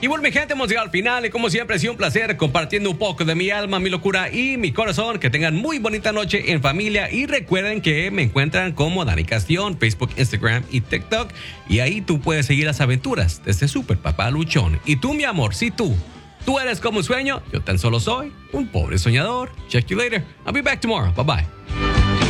Y bueno, mi gente, hemos llegado al final y como siempre ha sido un placer compartiendo un poco de mi alma, mi locura y mi corazón. Que tengan muy bonita noche en familia y recuerden que me encuentran como Dani Castellón, Facebook, Instagram y TikTok. Y ahí tú puedes seguir las aventuras de este super papá luchón. Y tú, mi amor, si tú eres como un sueño, yo tan solo soy un pobre soñador. Check you later. I'll be back tomorrow. Bye bye.